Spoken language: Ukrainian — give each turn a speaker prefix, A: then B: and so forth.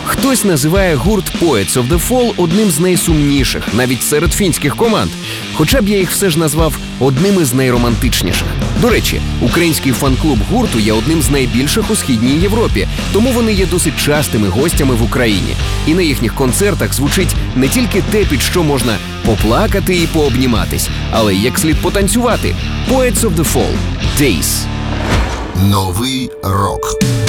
A: Хтось називає гурт Poets of the Fall одним з найсумніших, навіть серед фінських команд. Хоча б я їх все ж назвав одним із найромантичніших. До речі, український фан-клуб гурту є одним з найбільших у Східній Європі, тому вони є досить частими гостями в Україні. І на їхніх концертах звучить не тільки те, під що можна поплакати і пообніматись, але й як слід потанцювати. Poets of the Fall. Days.
B: Новий рок.